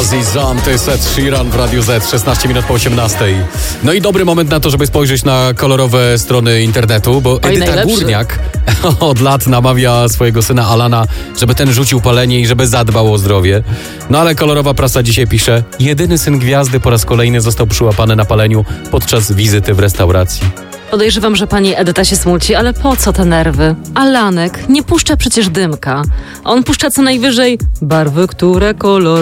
Zizan, to jest Ed Sheeran w Radiu Z, 16 minut po 18. No i dobry moment na to, żeby spojrzeć na kolorowe strony internetu, bo Edyta Górniak od lat namawia swojego syna Alana, żeby ten rzucił palenie i żeby zadbał o zdrowie. No ale kolorowa prasa dzisiaj pisze: jedyny syn gwiazdy po raz kolejny został przyłapany na paleniu podczas wizyty w restauracji. Podejrzewam, że pani Edyta się smuci, ale po co te nerwy? Alanek nie puszcza przecież dymka. On puszcza co najwyżej barwy, które kolor